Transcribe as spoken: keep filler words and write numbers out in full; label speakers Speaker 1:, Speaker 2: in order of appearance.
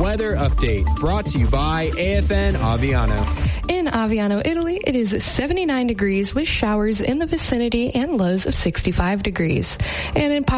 Speaker 1: weather update brought to you by A F N Aviano.
Speaker 2: In Aviano, Italy, it is seventy-nine degrees with showers in the vicinity and lows of sixty-five degrees. And in